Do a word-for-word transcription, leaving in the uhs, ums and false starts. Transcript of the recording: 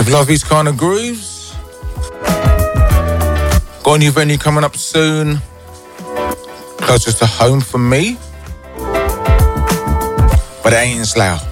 Love these kind of grooves. Got a new venue coming up soon, closest to home for me, but it ain't in Slough.